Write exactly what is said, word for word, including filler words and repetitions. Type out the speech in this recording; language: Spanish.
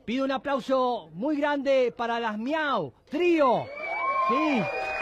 Pido un aplauso muy grande para las Miau Trío. Sí.